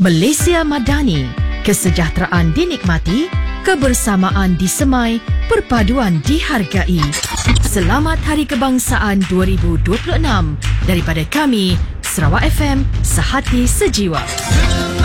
Malaysia Madani, kesejahteraan dinikmati, kebersamaan disemai, perpaduan dihargai. Selamat Hari Kebangsaan 2026 daripada kami, Sarawak FM, sehati sejiwa.